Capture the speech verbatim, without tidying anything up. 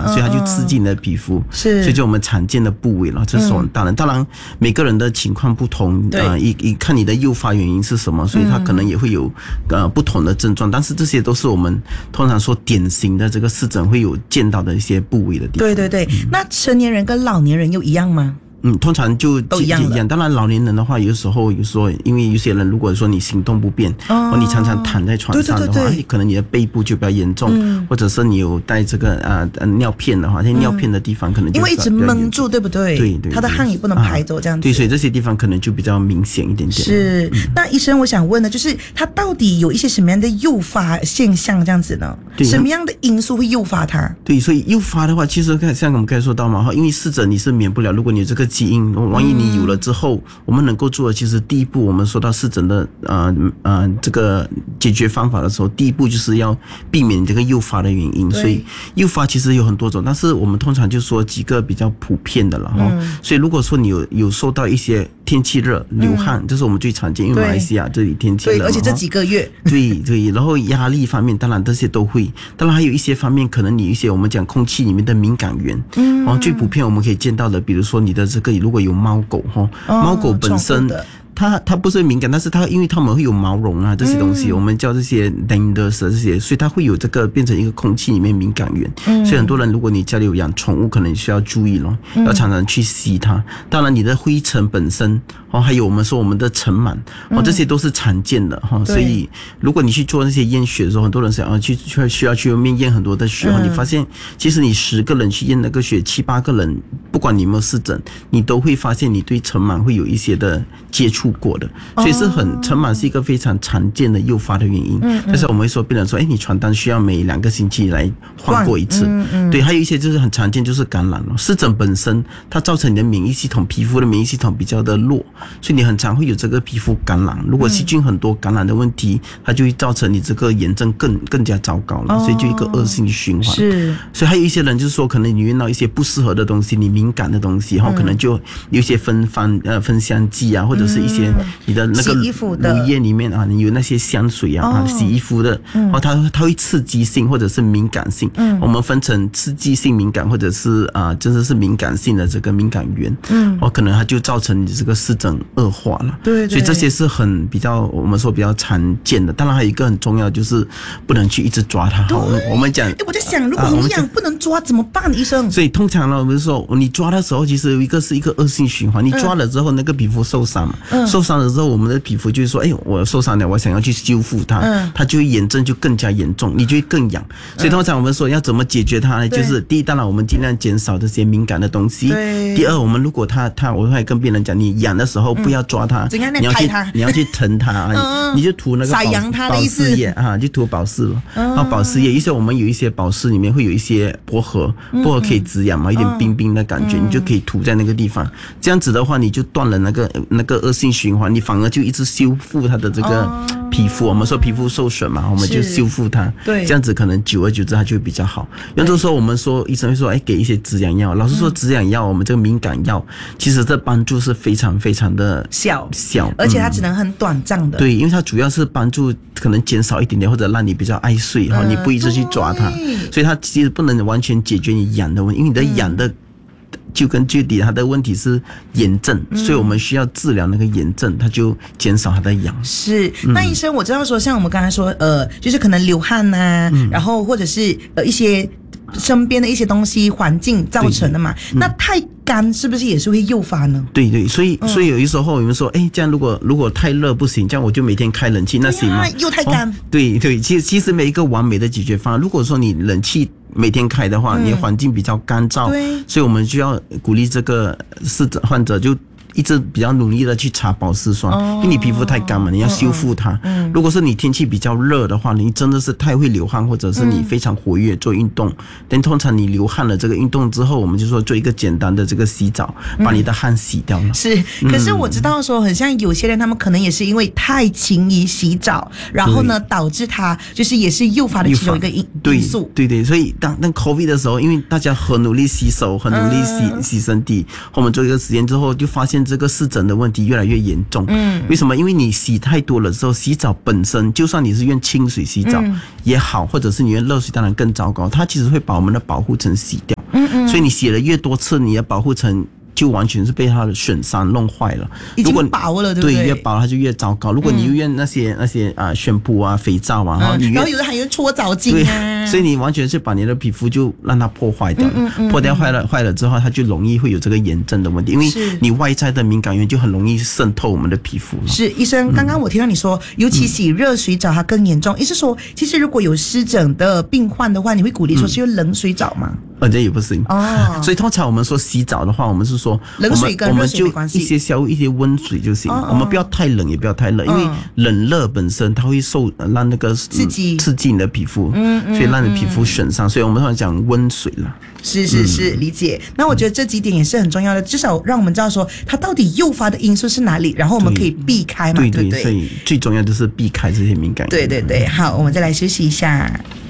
嗯、所以它就刺激你的皮肤， 是， 所以就我们常见的部位了，这是很大的、嗯。当然每个人的情况不同，呃，一一看你的诱发原因是什么，所以它可能也会有呃不同的症状，但是这些都是我们通常说典型的这个湿疹会有见到的一些部位的地方。 对对对，嗯、那成年人跟老年人又一样吗？ 嗯，通常就都一样的。 当然，老年人的话，有时候有时候，因为有些人如果说你行动不便，哦，或你常常躺在床上的话，对对对对，可能你的背部就比较严重，嗯，或者是你有带这个啊、呃、尿片的话，那尿片的地方可能就、嗯、 因为一直闷住，对不对？ 对 对, 对， 他的汗也不能排走，这样子、啊。 对，所以这些地方可能就比较明显一点点。 是，嗯、那医生，我想问的就是，他到底有一些什么样的诱发现象这样子呢？什么样的因素会诱发它？ 对，所以诱发的话，其实像我们刚才说到嘛，因为湿疹你是免不了，如果你有这个基因，万一你有了之后，我们能够做的其实第一步，我们说到湿疹的呃呃这个解决方法的时候，第一步就是要避免这个诱发的原因。所以诱发其实有很多种，但是我们通常就说几个比较普遍的了哈、嗯。所以如果说你有有受到一些天气热、流汗，这、嗯、是我们最常见，因为马来西亚这里天气热， 对，而且这几个月， 对对，然后压力方面，当然这些都会，当然还有一些方面，可能你一些我们讲空气里面的敏感源，嗯，哦，最普遍我们可以见到的，比如说你的这个如果有猫狗哈，猫狗本身。它它不是敏感，但是它因为它们会有毛绒啊这些东西，嗯、我们叫这些 denders 这些，所以它会有这个变成一个空气里面敏感源。嗯、所以很多人如果你家里有养宠物，可能需要注意咯，嗯、要常常去吸它。当然你的灰尘本身哦，还有我们说我们的尘螨哦，这些都是常见的哈、哦。所以如果你去做那些验血的时候，很多人想要去需要去外面验很多的血，嗯、你发现其实你十个人去验那个血，七八个人不管你有没有湿疹，你都会发现你对尘螨会有一些的接触过的，所以是很尘螨是一个非常常见的诱发的原因。嗯，但是我们会说病人说，哎，你床单需要每两个星期来换过一次。嗯嗯，对，还有一些就是很常见，就是感染了。湿疹本身它造成你的免疫系统、皮肤的免疫系统比较的弱，所以你很常会有这个皮肤感染。如果细菌很多感染的问题，它就会造成你这个炎症更更加糟糕了，所以就一个恶性循环。是，所以还有一些人就是说，可能你遇到一些不适合的东西，你敏感的东西，然后可能就有一些芬芳呃芬香剂啊，或者是一些。你的那个乳液里面啊，你有那些香水啊，哦、洗衣服的，嗯、哦，它它会刺激性或者是敏感性。嗯，我们分成刺激性敏感或者是啊，真的是敏感性的这个敏感源。嗯，哦，可能它就造成你这个湿疹恶化了。对，所以这些是很比较我们说比较常见的。当然还有一个很重要就是不能去一直抓它。我们讲， 我在想，如果你痒不能抓怎么办，医生？ 所以通常呢，我们说你抓的时候，其实有一个是一个恶性循环，你抓了之后，那个皮肤受伤嘛，嗯、受伤了之后，我们的皮肤就是说，哎，我受伤了，我想要去修复它，嗯、它就会炎症就更加严重，你就会更痒。所以通常我们说要怎么解决它呢？就是第一，当然我们尽量减少这些敏感的东西。第二，我们如果它它，我会跟病人讲，你痒的时候不要抓它，嗯、你要去你要去疼它，嗯、你就涂那个保保湿液啊，就涂保湿了。然后保湿液，一些我们有一些保湿里面会有一些薄荷，薄荷可以止痒嘛，有点冰冰的感觉，嗯、你就可以涂在那个地方。这样子的话，你就断了那个那个恶性循环，你反而就一直修复它的这个皮肤。哦、我们说皮肤受损嘛，我们就修复它。对，这样子可能久而久之它就会比较好。有的时候我们说医生会说，哎，给一些止痒药。老实说，止痒药我们这个敏感药，其实这帮助是非常非常的小小， 而且它只能很短暂的。 嗯、对，因为它主要是帮助可能减少一点点，或者让你比较爱睡哈，嗯、你不一直去抓它，所以它其实不能完全解决你痒的问题，因为你的痒的。就根据底它的问题是炎症，嗯、所以我们需要治疗那个炎症，它就减少它的痒。 是，那医生我知道说，像我们刚才说，呃，就是可能流汗呐、啊，嗯、然后或者是呃一些身边的一些东西环境造成的嘛，嗯、那太干是不是也是会诱发呢？对对，所以所以有一时候有人说，哎，这样如果如果太热不行，这样我就每天开冷气，那行吗？ 又太干。哦、 对对，其实其实每一个完美的解决方案，如果说你冷气每天开的话，你的环境比较干燥，嗯、所以我们就要鼓励这个湿疹患者就。一直比较努力的去擦保湿霜，哦、因为你皮肤太干嘛，你要修复它。嗯嗯、如果是你天气比较热的话，你真的是太会流汗，或者是你非常活跃做运动，但、嗯、通常你流汗了这个运动之后，我们就说做一个简单的这个洗澡，嗯、把你的汗洗掉了。 是，可是我知道说，很像有些人他们可能也是因为太勤于洗澡，然后呢导致他就是也是诱发的其中一个因因素。 对对对，所以当当 COVID 的时候，因为大家很努力洗手，很努力洗、嗯、洗身体，我们做一个实验之后，就发现这个湿疹的问题越来越严重。嗯，为什么？因为你洗太多了之后，洗澡本身就算你是用清水洗澡也好，或者是你用热水，当然更糟糕，它其实会把我们的保护层洗掉。 嗯嗯，所以你洗了越多次，你的保护层就完全是被它的损伤弄坏了， 已经薄了，对不对？ 对，越薄它就越糟糕。如果你又用那些、嗯、那些啊宣布啊、肥皂啊，然后、嗯、 然后有的还用搓澡巾啊， 所以你完全是把你的皮肤就让它破坏掉了，嗯嗯嗯、破掉坏了坏了之后，它就容易会有这个炎症的问题，因为你外在的敏感源就很容易渗透我们的皮肤。 是医生，刚刚我听到你说，嗯、尤其洗热水澡它更严重，意思说，其实如果有湿疹的病患的话，你会鼓励说是用冷水澡吗？ 呃，这也不行哦。所以通常我们说洗澡的话，我们是说冷水跟热水没关系， 一些消一些温水就行，哦哦，我们不要太冷也不要太热，因为冷热本身它会受让那个刺激刺激你的皮肤，嗯嗯，所以让你皮肤损伤，所以我们通常讲温水啦。 是是是，理解。那我觉得这几点也是很重要的，至少让我们知道说它到底诱发的因素是哪里，然后我们可以避开嘛，对不对？ 所以最重要就是避开这些敏感。 对对对，好，我们再来休息一下。